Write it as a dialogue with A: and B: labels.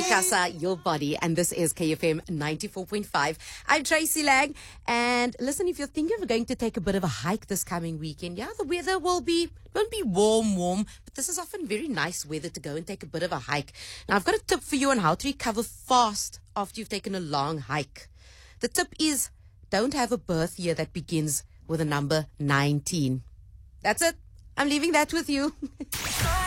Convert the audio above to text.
A: Casa, your body, and this is KFM 94.5. I'm Tracy Lang, and listen, if you're thinking of going to take a bit of a hike this coming weekend, the weather won't be warm, but this is often very nice weather to go and take a bit of a hike. Now, I've got a tip for you on how to recover fast after you've taken a long hike. The tip is, don't have a birth year that begins with the number 19. That's it. I'm leaving that with you.